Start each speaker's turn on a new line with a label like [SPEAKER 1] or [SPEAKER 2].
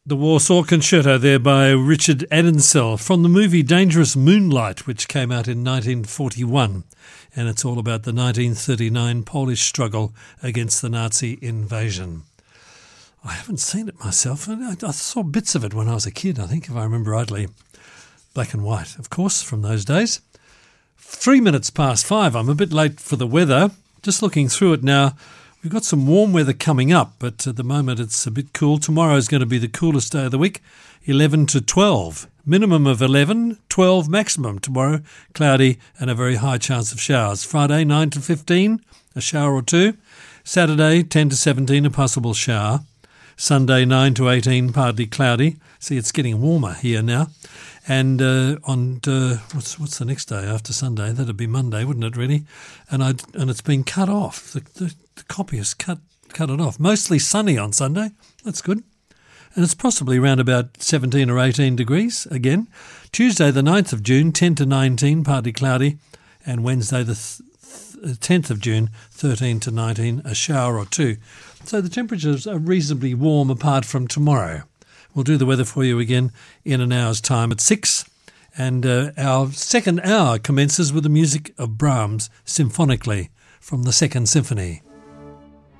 [SPEAKER 1] The Warsaw Concerto there by Richard Adensel from the movie Dangerous Moonlight, which came out in 1941. And it's all about the 1939 Polish struggle against the Nazi invasion. I haven't seen it myself. I saw bits of it when I was a kid, I think, if I remember rightly. Black and white, of course, from those days. 3 minutes past 5. I'm a bit late for the weather. Just looking through it now. We've got some warm weather coming up, but at the moment it's a bit cool. Tomorrow is going to be the coolest day of the week, 11 to 12. Minimum of 11, 12 maximum tomorrow. Cloudy and a very high chance of showers. Friday, 9 to 15, a shower or two. Saturday, 10 to 17, a possible shower. Sunday, 9 to 18, partly cloudy. See, it's getting warmer here now. And what's the next day after Sunday? That'd be Monday, wouldn't it, really? And it's been cut off. The copyists cut it off. Mostly sunny on Sunday. That's good. And it's possibly around about 17 or 18 degrees again. Tuesday, the 9th of June, 10 to 19, partly cloudy. And Wednesday, the 10th of June, 13 to 19, a shower or two. So the temperatures are reasonably warm apart from tomorrow. We'll do the weather for you again in an hour's time at 6. And our second hour commences with the music of Brahms symphonically from the Second Symphony.